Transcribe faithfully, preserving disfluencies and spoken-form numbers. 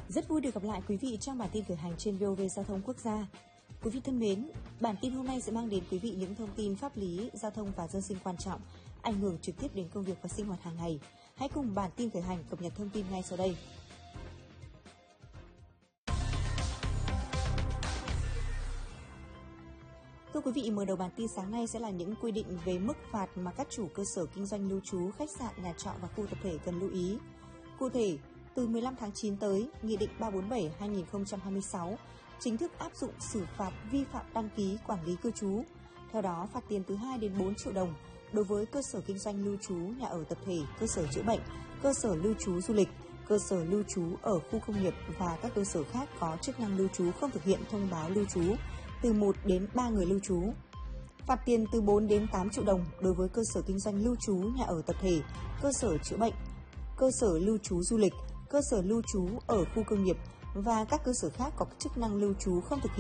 Rất vui được gặp lại quý vị trong bản tin khởi hành trên vê o vê Giao thông Quốc gia. Quý vị thân mến, bản tin hôm nay sẽ mang đến quý vị những thông tin pháp lý, giao thông và dân sinh quan trọng, ảnh hưởng trực tiếp đến công việc và sinh hoạt hàng ngày. Hãy cùng bản tin khởi hành cập nhật thông tin ngay sau đây. Thưa quý vị, mở đầu bản tin sáng nay sẽ là những quy định về mức phạt mà các chủ cơ sở kinh doanh lưu trú, khách sạn, nhà trọ và khu tập thể cần lưu ý. Cụ thể, từ mười lăm tháng chín tới, Nghị định ba trăm bốn mươi bảy trên hai nghìn không trăm hai mươi sáu chính thức áp dụng xử phạt vi phạm đăng ký quản lý cư trú. Theo đó, phạt tiền từ hai đến bốn triệu đồng đối với cơ sở kinh doanh lưu trú, nhà ở tập thể, cơ sở chữa bệnh, cơ sở lưu trú du lịch, cơ sở lưu trú ở khu công nghiệp và các cơ sở khác có chức năng lưu trú không thực hiện thông báo lưu trú từ một đến ba người lưu trú. Phạt tiền từ bốn đến tám triệu đồng đối với cơ sở kinh doanh lưu trú, nhà ở tập thể, cơ sở chữa bệnh, cơ sở lưu trú du lịch, cơ sở lưu trú ở khu công nghiệp và các cơ sở khác có chức năng lưu trú không thực hiện